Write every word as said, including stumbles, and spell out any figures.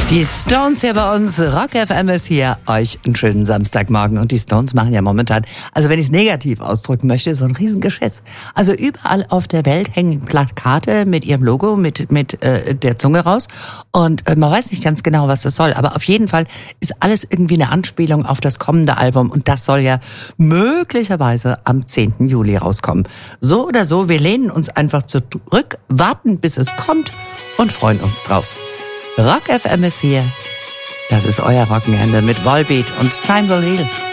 Die Stones hier bei uns, Rock F M ist hier, euch einen schönen Samstagmorgen. Und die Stones machen ja momentan, also wenn ich es negativ ausdrücken möchte, so ein Riesengeschiss. Also überall auf der Welt hängen Plakate mit ihrem Logo, mit mit äh, der Zunge raus. Und äh, man weiß nicht ganz genau, was das soll. Aber auf jeden Fall ist alles irgendwie eine Anspielung auf das kommende Album. Und das soll ja möglicherweise am zehnten Juli rauskommen. So oder so, wir lehnen uns einfach zurück, warten bis es kommt und freuen uns drauf. Rock F M ist hier. Das ist euer Wochenende mit Volbeat und Time Will Heal.